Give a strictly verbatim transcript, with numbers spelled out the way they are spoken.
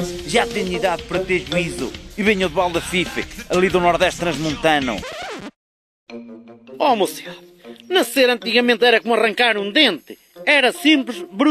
Já tenho idade para ter juízo e venho de Baldafife, ali do Nordeste Transmontano. Oh, moçada, nascer antigamente era como arrancar um dente. Era simples, bruto.